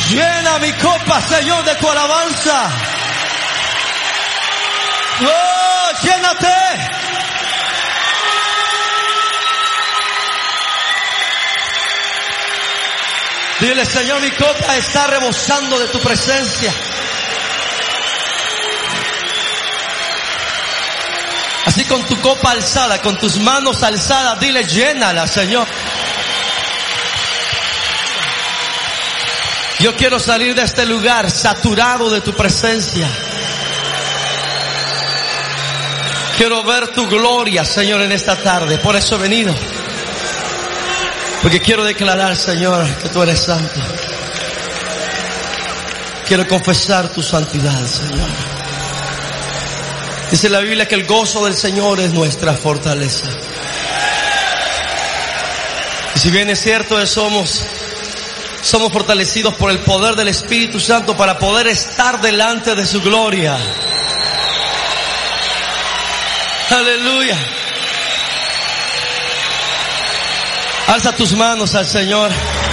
Llena mi copa, Señor, de tu alabanza. Oh, llénate. Dile, Señor, mi copa está rebosando de tu presencia. Así con tu copa alzada, con tus manos alzadas, dile, llénala, Señor. Yo quiero salir de este lugar saturado de tu presencia. Quiero ver tu gloria, Señor, en esta tarde. Por eso he venido. Porque quiero declarar, Señor, que tú eres santo. Quiero confesar tu santidad, Señor. Dice la Biblia que el gozo del Señor es nuestra fortaleza. Y si bien es cierto que somos fortalecidos por el poder del Espíritu Santo para poder estar delante de su gloria. Aleluya. Alza tus manos al Señor.